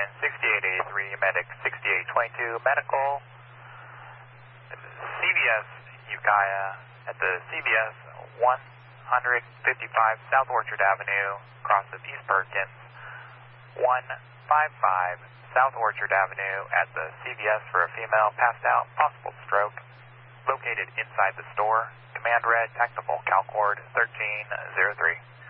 Ocean 6883, Medic 6822, Medical, CVS Ukiah at the CVS 155 South Orchard Avenue, cross of East Perkins, 155 South Orchard Avenue at the CVS for a female passed out, possible stroke, located inside the store. Command red, tactical, CalCord 1303.